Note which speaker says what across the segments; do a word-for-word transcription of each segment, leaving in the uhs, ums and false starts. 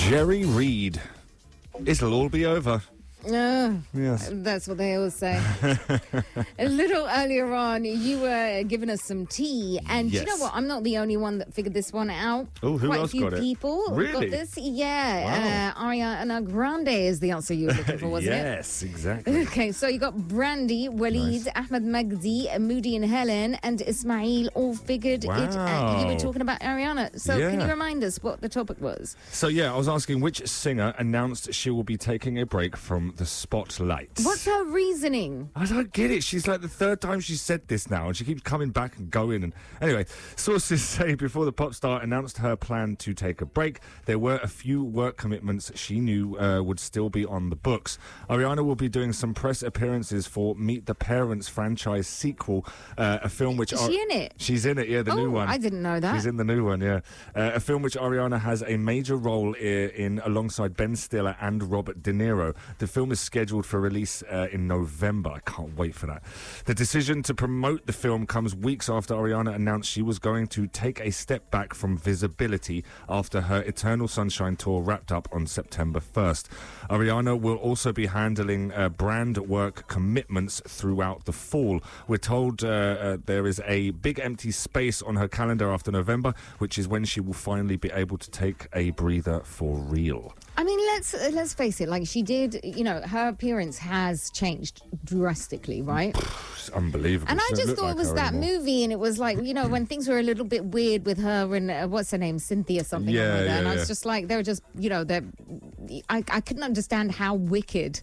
Speaker 1: Jerry Reed. It'll all be over.
Speaker 2: Uh,
Speaker 1: Yes.
Speaker 2: That's what they always say. A little earlier on, you were giving us some tea, and
Speaker 1: Yes.
Speaker 2: you know what? I'm not the only one that figured this one out.
Speaker 1: Oh, who
Speaker 2: Quite
Speaker 1: else
Speaker 2: a few
Speaker 1: got it?
Speaker 2: people
Speaker 1: Really?
Speaker 2: got this. Yeah, uh, Ariana Grande is the answer you were looking for, wasn't it?
Speaker 1: Yes, exactly.
Speaker 2: Okay, so you got Brandy, Waleed,
Speaker 1: Nice.
Speaker 2: Ahmed Magdi, Moody and Helen, and Ismail all figured it. Uh, you were
Speaker 1: Wow.
Speaker 2: talking about Ariana. So can
Speaker 1: Yeah.
Speaker 2: you remind us what the topic was?
Speaker 1: So, yeah, I was asking which singer announced she will be taking a break from the spotlight.
Speaker 2: What's her reasoning?
Speaker 1: I don't get it. She's like the third time she said this now, and she keeps coming back and going. And anyway, sources say before the pop star announced her plan to take a break, there were a few work commitments she knew uh, would still be on the books. Ariana will be doing some press appearances for Meet the Parents franchise sequel, uh, a film which
Speaker 2: Is she in it?
Speaker 1: She's in it, yeah, the
Speaker 2: Oh,
Speaker 1: new one.
Speaker 2: I didn't know that.
Speaker 1: She's in the new one, yeah. Uh, a film which Ariana has a major role in, in alongside Ben Stiller and Robert De Niro. The film is scheduled for release uh, in November. I can't wait for that. The decision to promote the film comes weeks after Ariana announced she was going to take a step back from visibility after her Eternal Sunshine tour wrapped up on September first. Ariana will also be handling uh, brand work commitments throughout the fall. We're told uh, uh, there is a big empty space on her calendar after November, which is when she will finally be able to take a breather for real.
Speaker 2: I mean, let's uh, let's face it. Like, she did, you know, her appearance has changed drastically, right?
Speaker 1: It's unbelievable.
Speaker 2: And I
Speaker 1: She don't
Speaker 2: just
Speaker 1: look
Speaker 2: thought
Speaker 1: like
Speaker 2: it was
Speaker 1: her
Speaker 2: that
Speaker 1: anymore.
Speaker 2: movie, and it was like, you know, when things were a little bit weird with her and uh, what's her name, Cynthia something.
Speaker 1: Yeah,
Speaker 2: or other,
Speaker 1: yeah,
Speaker 2: and I
Speaker 1: yeah.
Speaker 2: was just like, they were just, you know, they're. I, I couldn't understand how Wicked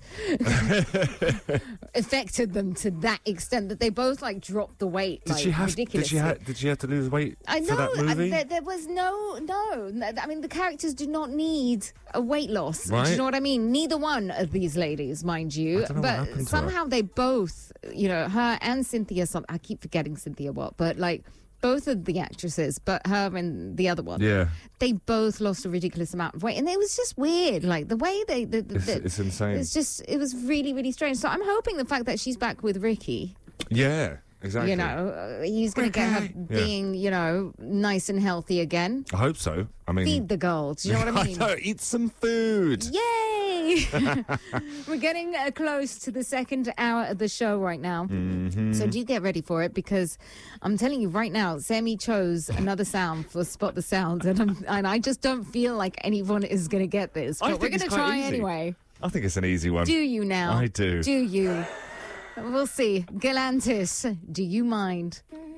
Speaker 2: affected them to that extent that they both like dropped the weight.
Speaker 1: Did
Speaker 2: like,
Speaker 1: she have? Did
Speaker 2: ridiculously.
Speaker 1: she have? Did she have to lose weight
Speaker 2: I
Speaker 1: for
Speaker 2: know
Speaker 1: that movie?
Speaker 2: uh, there, there was no, no. I mean, the characters do not need a weight loss. Do
Speaker 1: Right.
Speaker 2: you know what I mean? Neither one of these ladies, mind you.
Speaker 1: I don't know what
Speaker 2: but
Speaker 1: happened to her.
Speaker 2: somehow they both, you know, her and Cynthia. Some I keep forgetting Cynthia what, but like both of the actresses, but her and the other one.
Speaker 1: Yeah.
Speaker 2: They both lost a ridiculous amount of weight, and it was just weird. Like the way they, the, the,
Speaker 1: It's,
Speaker 2: the-
Speaker 1: it's insane.
Speaker 2: it's just, it was really, really strange. So I'm hoping the fact that she's back with Ricky.
Speaker 1: Yeah, exactly.
Speaker 2: You know, uh, he's going to get her
Speaker 1: Yeah.
Speaker 2: being, you know, nice and healthy again.
Speaker 1: I hope so. I mean,
Speaker 2: Feed the girl. Do you know what I mean?
Speaker 1: know, eat some food.
Speaker 2: Yay! We're getting uh, close to the second hour of the show right now.
Speaker 1: Mm-hmm.
Speaker 2: So do get ready for it, because I'm telling you right now, Sammy chose another sound for Spot the Sound, and, I'm, and I just don't feel like anyone is going to get this.
Speaker 1: I
Speaker 2: But we're
Speaker 1: think it's
Speaker 2: going to
Speaker 1: quite
Speaker 2: try
Speaker 1: easy.
Speaker 2: anyway.
Speaker 1: I think it's an easy one.
Speaker 2: Do you now?
Speaker 1: I do.
Speaker 2: Do you? We'll see. Galantis, do you mind?